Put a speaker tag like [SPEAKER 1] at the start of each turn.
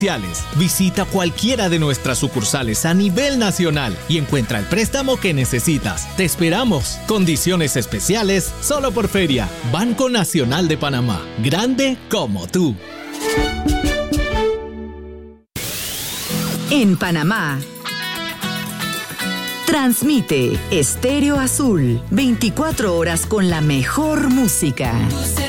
[SPEAKER 1] Visita cualquiera de nuestras sucursales a nivel nacional y encuentra el préstamo que necesitas. Te esperamos. Condiciones especiales solo por feria. Banco Nacional de Panamá. Grande como tú.
[SPEAKER 2] En Panamá, transmite Estéreo Azul, 24 horas con la mejor música.